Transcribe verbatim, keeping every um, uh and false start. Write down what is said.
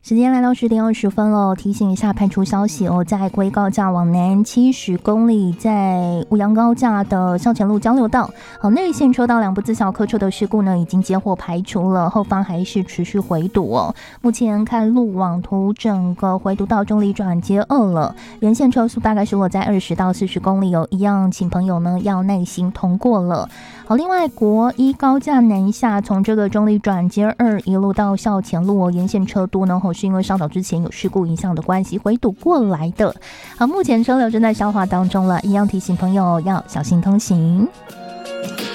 时间来到十点二十分了，提醒一下派出消息哦，在龟高架往南七十公里，在五羊高架的校前路交流道，好内线车道两部自小客车的事故呢，已经接获排除了，后方还是持续回堵哦。目前看路网图，整个回堵到中立转接二了，原线车速大概是落在二十到四十公里哦，一样，请朋友呢要耐心通过了。好，另外国一高架南下，从这个中立转接二一路到校前路哦，沿线车多呢，是因为稍早之前有事故影响的关系回堵过来的。好，目前车流正在消化当中了，一样提醒朋友要小心通行。